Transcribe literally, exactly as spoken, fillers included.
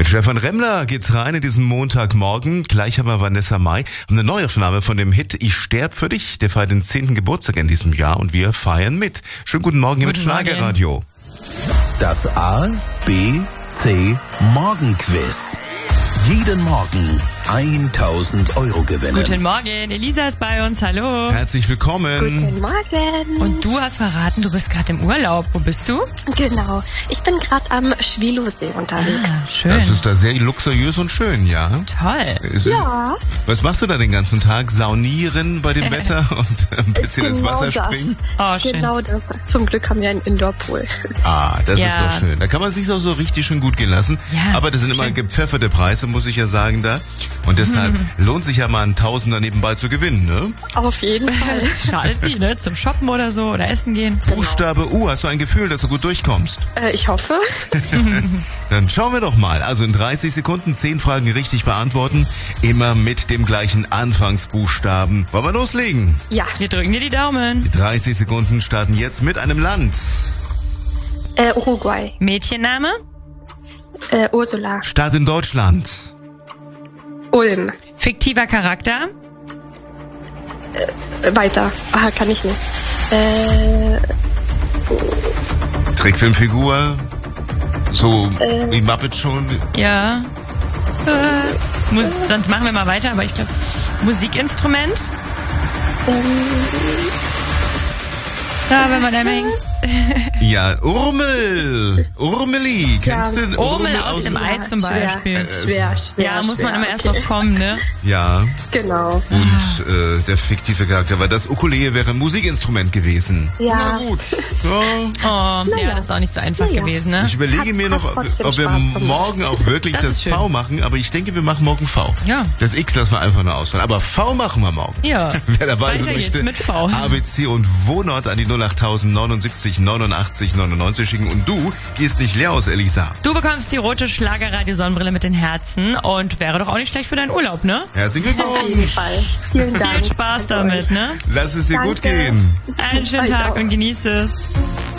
Stefan Remmler geht's rein in diesen Montagmorgen. Gleich haben wir Vanessa Mai. Eine Neuaufnahme von dem Hit Ich sterb für dich. Der feiert den zehnten Geburtstag in diesem Jahr und wir feiern mit. Schönen guten Morgen hier mit Schlagerradio. Das A, B, C Morgenquiz. Jeden Morgen tausend Euro gewinnen. Guten Morgen, Elisa ist bei uns, hallo. Herzlich willkommen. Guten Morgen. Und du hast verraten, du bist gerade im Urlaub. Wo bist du? Genau, ich bin gerade am Schwilosee unterwegs. Ah, schön. Das ist da sehr luxuriös und schön, ja? Toll. Es ist, Ja. Was machst du da den ganzen Tag? Saunieren bei dem Wetter und ein bisschen ins Genau Wasser das. springen? Oh, schön. Genau das. Zum Glück haben wir einen Indoor-Pool. Ah, das Ja. ist doch schön. Da kann man sich auch so richtig schön gut gehen lassen. Ja, Aber das sind immer schön. gepfefferte Preise, muss ich ja sagen da. Und deshalb lohnt sich ja mal einen Tausender nebenbei zu gewinnen, ne? Auf jeden Fall. Schalti, ne? Zum Shoppen oder so oder essen gehen. Buchstabe U, hast du ein Gefühl, dass du gut durchkommst? äh, ich hoffe. Dann schauen wir doch mal. Also in dreißig Sekunden zehn Fragen richtig beantworten. Immer mit dem gleichen Anfangsbuchstaben. Wollen wir loslegen? Ja. Wir drücken dir die Daumen. Die dreißig Sekunden starten jetzt mit einem Land. Äh, Uruguay. Mädchenname? Äh, Ursula. Stadt in Deutschland. Ulm. Fiktiver Charakter? Äh, weiter. Ah, kann ich nicht. Äh, Trickfilmfigur. So wie Muppet schon. Ja. Äh, Mus sonst machen wir mal weiter, aber ich glaube, Musikinstrument? Da, wenn man einmal hängt. Ja, Urmel. Urmeli. Kennst Ja, du den Urmel Urmel aus dem Ei zum schwer, Beispiel. Schwer, schwer. Ja, muss man schwer. immer erst noch kommen, ne? Ja. Genau. Und äh, der fiktive Charakter war das Ukulele wäre ein Musikinstrument gewesen. Ja. Na gut. Ja. Oh, ja, das ist auch nicht so einfach Naja. gewesen, ne? Ich überlege Hat- mir hat noch, ob, trotzdem ob wir Spaß gemacht. morgen auch wirklich Das das, ist schön. V machen, aber ich denke, wir machen morgen V. Ja. Das X lassen wir einfach nur ausfallen. Aber V machen wir morgen. Ja. Wer dabei Weiter sein geht's möchte, mit V. A B C und Wohnort an die null acht neunundsiebzig neunundachtzig neunundneunzig schicken. Und du gehst nicht leer aus, Elisa. Du bekommst die rote Schlagerradio-Sonnenbrille mit den Herzen und wäre doch auch nicht schlecht für deinen Urlaub, ne? Herzlichen Auf jeden Glückwunsch. Fall. Vielen Dank. Viel Spaß damit, ne? Lass es dir gut Danke. gehen. Einen schönen Euch Tag auch. und genieße es.